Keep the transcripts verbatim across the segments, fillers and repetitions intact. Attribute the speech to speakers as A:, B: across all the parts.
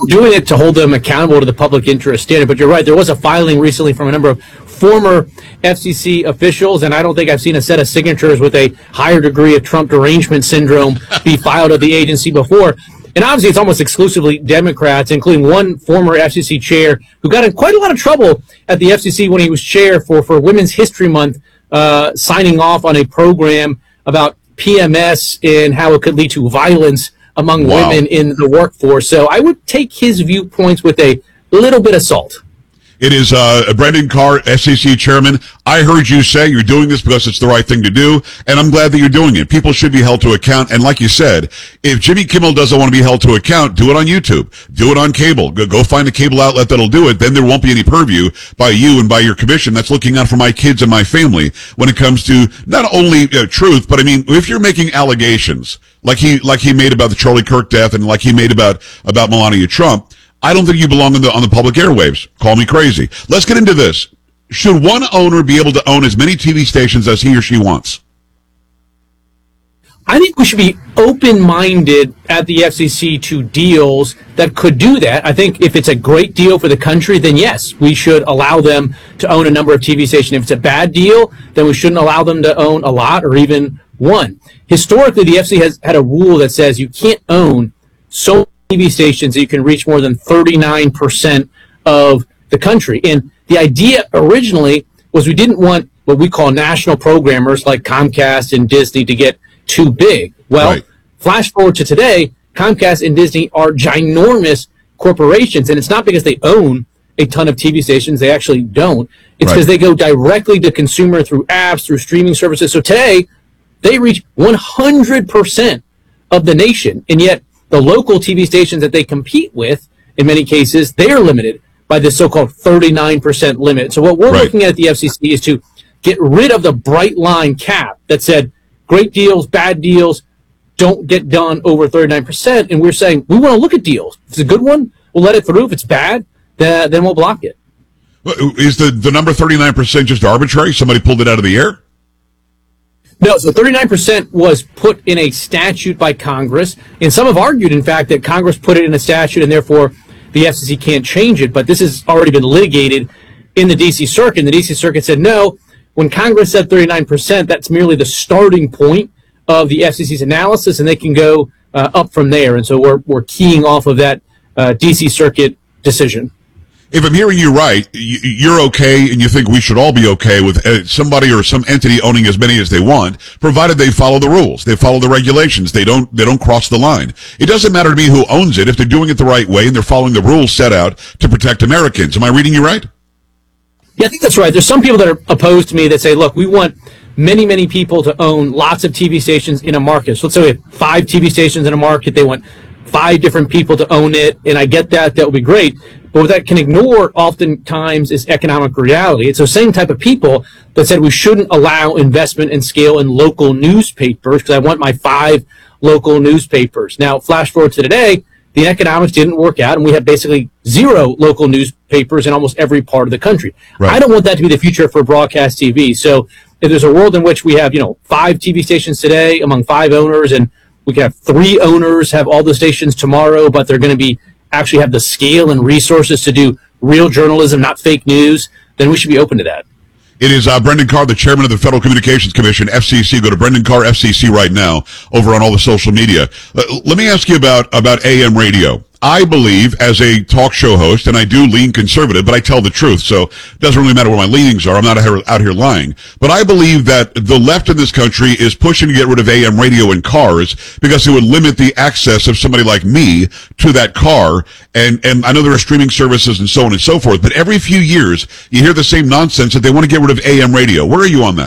A: doing it to hold them accountable to the public interest standard. But you're right, there was a filing recently from a number of former F C C officials, and I don't think I've seen a set of signatures with a higher degree of Trump derangement syndrome be filed at the agency before. And obviously it's almost exclusively Democrats, including one former F C C chair who got in quite a lot of trouble at the F C C when he was chair for, for Women's History Month, uh, signing off on a program about P M S and how it could lead to violence among wow. women in the workforce. So I would take his viewpoints with a little bit of salt.
B: It is uh, Brendan Carr, F C C chairman. I heard you say you're doing this because it's the right thing to do, and I'm glad that you're doing it. People should be held to account, and like you said, if Jimmy Kimmel doesn't want to be held to account, do it on YouTube. Do it on cable. Go, go find a cable outlet that'll do it. Then there won't be any purview by you and by your commission that's looking out for my kids and my family when it comes to not only uh, truth, but I mean, if you're making allegations like he like he made about the Charlie Kirk death and like he made about about Melania Trump, I don't think you belong on the on the public airwaves. Call me crazy. Let's get into this. Should one owner be able to own as many T V stations as he or she wants?
A: I think we should be open-minded at the F C C to deals that could do that. I think if it's a great deal for the country, then yes, we should allow them to own a number of T V stations. If it's a bad deal, then we shouldn't allow them to own a lot or even one. Historically, the F C C has had a rule that says you can't own so many T V stations that you can reach more than thirty-nine percent of the country. And the idea originally was we didn't want what we call national programmers like Comcast and Disney to get too big. Well, right. Flash forward to today, Comcast and Disney are ginormous corporations, and it's not because they own a ton of T V stations. They actually don't. It's because right. they go directly to consumer through apps, through streaming services. So today, they reach one hundred percent of the nation, and yet the local T V stations that they compete with, in many cases, they are limited by this so-called thirty-nine percent limit. So what we're right. looking at at the F C C is to get rid of the bright line cap that said great deals, bad deals, don't get done over thirty-nine percent. And we're saying we want to look at deals. If it's a good one, we'll let it through. If it's bad, then, then we'll block it.
B: Is the, the number thirty-nine percent just arbitrary? Somebody pulled it out of the air?
A: No, so thirty-nine percent was put in a statute by Congress, and some have argued, in fact, that Congress put it in a statute and therefore the F C C can't change it, but this has already been litigated in the D C Circuit, and the D C Circuit said, no, when Congress said thirty-nine percent, that's merely the starting point of the F C C's analysis, and they can go uh, up from there, and so we're, we're keying off of that uh, D C Circuit decision.
B: If I'm hearing you right, you're okay and you think we should all be okay with somebody or some entity owning as many as they want, provided they follow the rules, they follow the regulations, they don't they don't cross the line. It doesn't matter to me who owns it if they're doing it the right way and they're following the rules set out to protect Americans. Am I reading you right?
A: Yeah, I think that's right. There's some people that are opposed to me that say, look, we want many, many people to own lots of T V stations in a market. So let's say we have five T V stations in a market. They want five different people to own it, and I get that. That would be great. But what that can ignore oftentimes is economic reality. It's those same type of people that said we shouldn't allow investment and scale in local newspapers because I want my five local newspapers. Now, flash forward to today, the economics didn't work out, and we have basically zero local newspapers in almost every part of the country. Right. I don't want that to be the future for broadcast T V. So if there's a world in which we have, you know, five T V stations today among five owners, and we can have three owners have all the stations tomorrow, but they're going to be actually have the scale and resources to do real journalism, not fake news, then we should be open to that.
B: It is uh, Brendan Carr, the chairman of the Federal Communications Commission, F C C. Go to Brendan Carr F C C right now over on all the social media. Uh, let me ask you about, about A M radio. I believe, as a talk show host, and I do lean conservative, but I tell the truth, so it doesn't really matter what my leanings are. I'm not out here, out here lying. But I believe that the left in this country is pushing to get rid of A M radio in cars because it would limit the access of somebody like me to that car. And, and I know there are streaming services and so on and so forth, but every few years you hear the same nonsense that they want to get rid of A M radio. Where are you on that?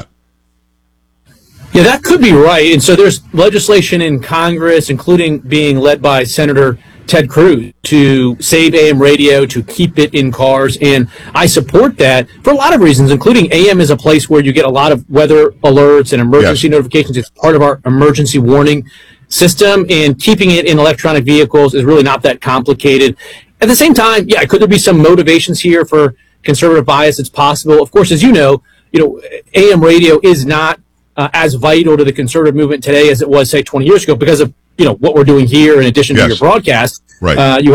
A: Yeah, that could be right. And so there's legislation in Congress, including being led by Senator Ted Cruz, to save A M radio, to keep it in cars, and I support that for a lot of reasons, including A M is a place where you get a lot of weather alerts and emergency yes. notifications. It's part of our emergency warning system, and keeping it in electronic vehicles is really not that complicated. At the same time, yeah, could there be some motivations here for conservative bias? It's possible. Of course, as you know, you know, A M radio is not uh, as vital to the conservative movement today as it was, say, twenty years ago because of you know what we're doing here in addition yes. to your broadcast.
B: Right.
A: Uh, you